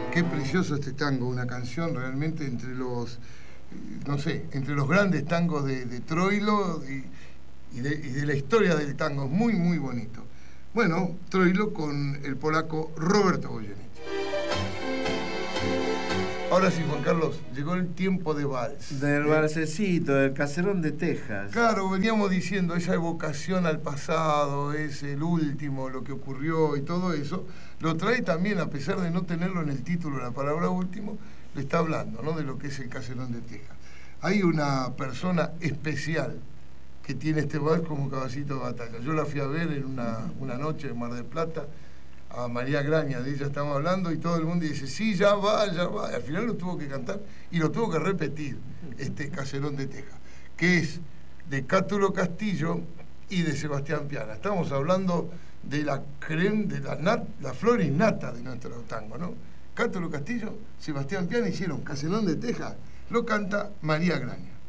Qué precioso este tango, una canción realmente entre los, no sé, entre los grandes tangos de Troilo y de la historia del tango. Muy, muy bonito. Bueno, Troilo con el polaco Roberto Goyeneche. Ahora sí, Juan Carlos, llegó el tiempo de vals. Del valsecito, del caserón de Texas. Claro, veníamos diciendo, esa evocación al pasado, es el último, lo que ocurrió y todo eso, lo trae también, a pesar de no tenerlo en el título, la palabra último, le está hablando, ¿no?, de lo que es el caserón de Texas. Hay una persona especial que tiene este vals como caballito de batalla. Yo la fui a ver en una noche en Mar del Plata, a María Graña, de ella estamos hablando, y todo el mundo dice, sí, ya va, ya va. Y al final lo tuvo que cantar y lo tuvo que repetir, este caserón de Texas, que es de Cátulo Castillo y de Sebastián Piana. Estamos hablando de la creme, de la flor innata de nuestro tango, ¿no? Cátulo Castillo, Sebastián Piana hicieron caserón de Texas, lo canta María Graña.